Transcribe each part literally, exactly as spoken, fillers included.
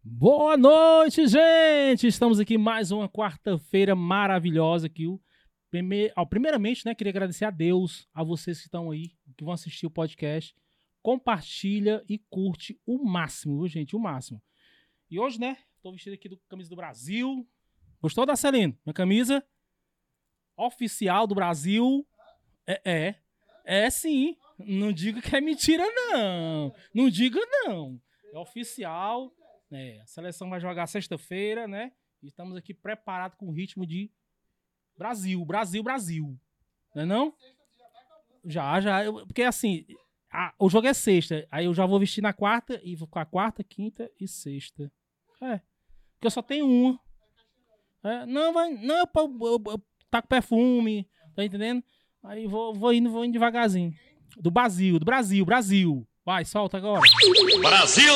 Boa noite, gente! Estamos aqui mais uma quarta-feira maravilhosa aqui. Prime... Oh, primeiramente, né, queria agradecer a Deus, a vocês que estão aí, que vão assistir o podcast. Compartilha e curte o máximo, viu, gente? O máximo. E hoje, né, tô vestido aqui do camisa do Brasil. Gostou da Celino? Minha camisa oficial do Brasil. É, é. É sim. Não diga que é mentira, não. Não diga, não. É oficial. É, a seleção vai jogar sexta-feira, né? E estamos aqui preparados com o ritmo de Brasil, Brasil, Brasil. Não é não? Já, já. Eu- porque assim, a- o jogo é sexta. Aí eu já vou vestir na quarta e vou com a quarta, quinta e sexta. É. Porque eu só tenho uma. É, não, vai. Não, eu, eu, eu, eu taco perfume, tá entendendo? Aí vou, vou indo, vou indo devagarzinho. Do Brasil, do Brasil, Brasil. Vai, solta agora. Brasil!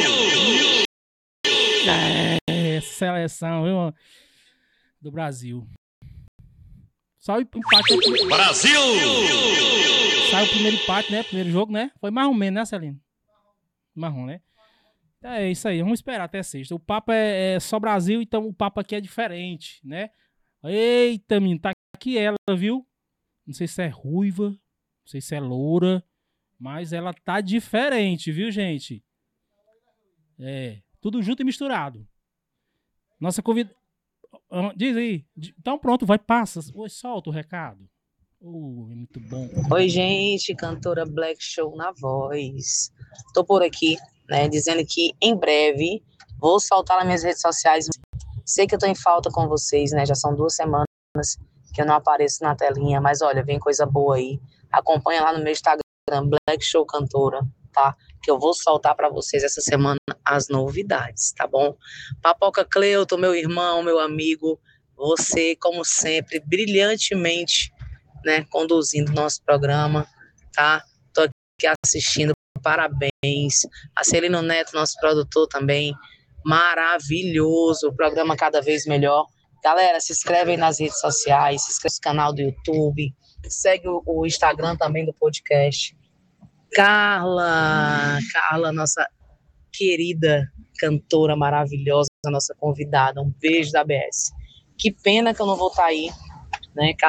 É, seleção, viu? Do Brasil. Só o empate. Né? Brasil! Saiu o primeiro empate, né? Primeiro jogo, né? Foi mais ou menos, né, Celino? Marrom, né? É isso aí, vamos esperar até sexta. O papo é, é só Brasil, então o papo aqui é diferente, né? Eita, menino, tá aqui ela, viu? Não sei se é ruiva, não sei se é loura, mas ela tá diferente, viu, gente? É, tudo junto e misturado. Nossa convidada. Diz aí. Então pronto, vai, passa. Oi, solta o recado. Oh, é muito bom. Oi, gente, cantora Black Show na voz. Tô por aqui, né, dizendo que em breve vou soltar nas minhas redes sociais. Sei que eu tô em falta com vocês, né? Já são duas semanas que eu não apareço na telinha, mas olha, vem coisa boa aí. Acompanha lá no meu Instagram, Black Show Cantora, tá? Que eu vou soltar para vocês essa semana as novidades, tá bom? Papoca Cleuto, meu irmão, meu amigo, você, como sempre, brilhantemente, né, conduzindo nosso programa, tá? Tô aqui assistindo, parabéns. A Celino Neto, nosso produtor também, maravilhoso, o programa cada vez melhor. Galera, se inscrevem nas redes sociais, se inscreve no canal do YouTube, segue o, o Instagram também do podcast. Carla, Carla, nossa querida cantora maravilhosa, nossa convidada, um beijo da A B S. Que pena que eu não vou estar aí, né?